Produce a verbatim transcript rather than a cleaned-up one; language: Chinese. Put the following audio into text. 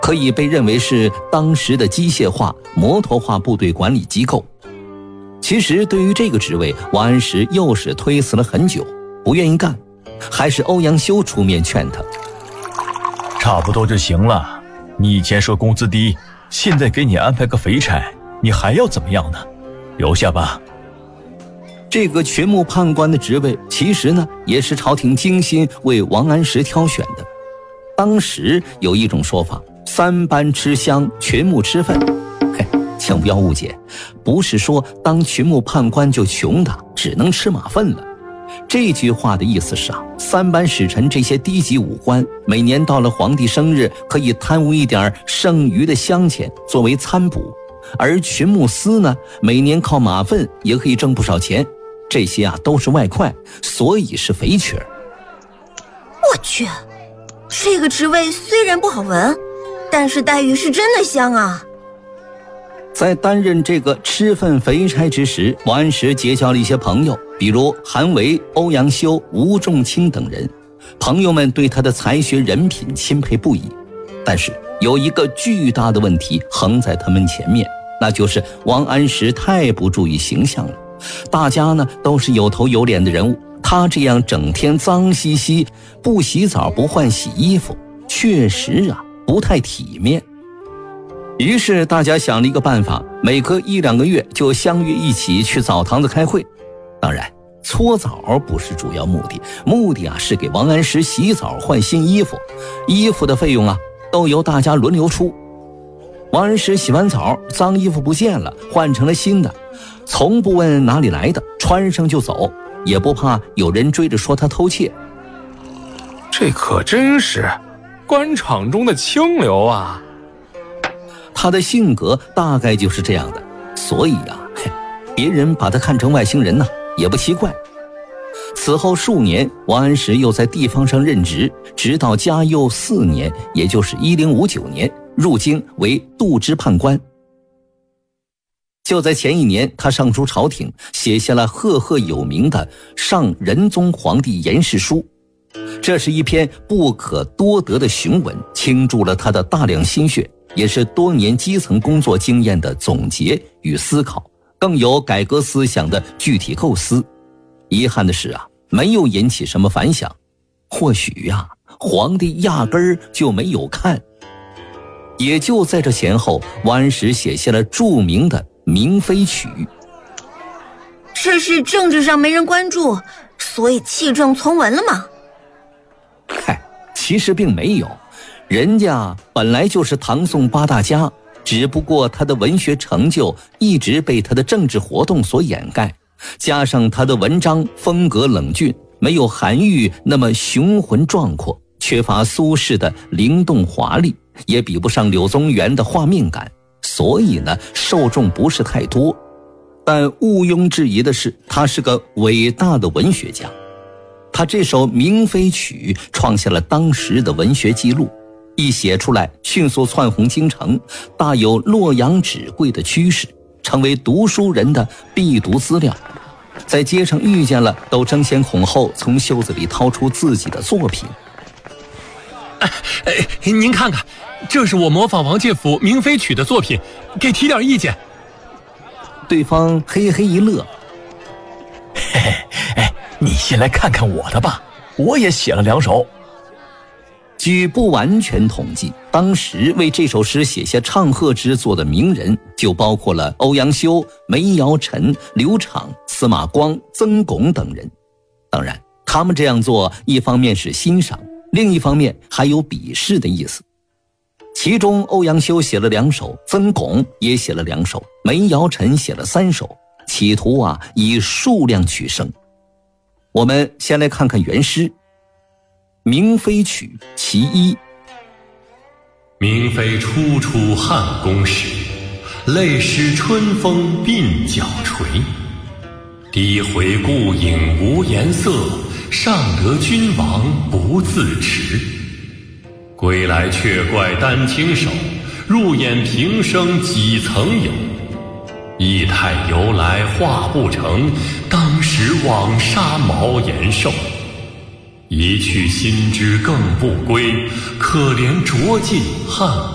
可以被认为是当时的机械化、摩托化部队管理机构。其实对于这个职位，王安石又是推辞了很久，不愿意干，还是欧阳修出面劝他。 差不多就行了，你以前说工资低，现在给你安排个肥差，你还要怎么样呢？留下吧。 这个群牧判官的职位，其实呢也是朝廷精心为王安石挑选的。当时有一种说法，三班吃香，群牧吃粪。嘿，请不要误解，不是说当群牧判官就穷的只能吃马粪了。这句话的意思是啊，三班使臣这些低级武官，每年到了皇帝生日，可以贪污一点剩余的香钱作为参补，而群牧司呢，每年靠马粪也可以挣不少钱。这些啊都是外快，所以是肥缺。 我去，这个职位虽然不好闻，但是待遇是真的香啊。 在担任这个吃粪肥差之时，王安石结交了一些朋友，比如韩维、欧阳修、吴仲卿等人。朋友们对他的才学人品钦佩不已，但是有一个巨大的问题横在他们前面，那就是王安石太不注意形象了。大家呢都是有头有脸的人物，他这样整天脏兮兮，不洗澡不换洗衣服，确实啊不太体面。于是大家想了一个办法，每隔一两个月就相约一起去澡堂子开会。当然搓澡不是主要目的，目的啊是给王安石洗澡换新衣服，衣服的费用啊都由大家轮流出。王安石洗完澡，脏衣服不见了，换成了新的，从不问哪里来的，穿上就走，也不怕有人追着说他偷窃。 这可真是官场中的清流啊。 他的性格大概就是这样的，所以啊，嘿，别人把他看成外星人呢，也不奇怪。此后数年，王安石又在地方上任职，直到嘉佑四年，也就是一零五九年，入京为度支判官。就在前一年，他上书朝廷，写下了赫赫有名的《上仁宗皇帝言事书》。这是一篇不可多得的雄文，倾注了他的大量心血，也是多年基层工作经验的总结与思考，更有改革思想的具体构思。遗憾的是啊，没有引起什么反响，或许呀、啊，皇帝压根儿就没有看。也就在这前后，王安石写下了著名的《明妃曲》。 这是政治上没人关注，所以弃政从文了吗？ 嗨，其实并没有，人家本来就是唐宋八大家，只不过他的文学成就一直被他的政治活动所掩盖，加上他的文章风格冷峻，没有韩愈那么雄浑壮阔，缺乏苏轼的灵动华丽，也比不上柳宗元的画面感，所以呢，受众不是太多。但毋庸置疑的是，他是个伟大的文学家。他这首《明妃曲》创下了当时的文学记录，一写出来迅速窜红京城，大有洛阳纸贵的趋势，成为读书人的必读资料。在街上遇见了，都争先恐后从袖子里掏出自己的作品。 哎哎，您看看，这是我模仿王介甫《明妃曲》的作品，给提点意见。 对方嘿嘿一乐， 嘿嘿，哎，你先来看看我的吧，我也写了两首。 据不完全统计，当时为这首诗写下唱和之作的名人就包括了欧阳修、梅尧臣、刘昶、司马光、曾巩等人。当然，他们这样做一方面是欣赏，另一方面还有鄙视的意思。其中欧阳修写了两首，曾巩也写了两首，梅尧臣写了三首，企图啊以数量取胜。我们先来看看原诗《明妃曲》其一。 明妃初出汉宫时，泪湿春风鬓角垂。低回顾影无颜色，上得君王不自持。归来却怪丹青手，入眼平生几曾有。意态由来画不成，当时枉杀毛延寿。一去心知更不归，可怜浊尽汉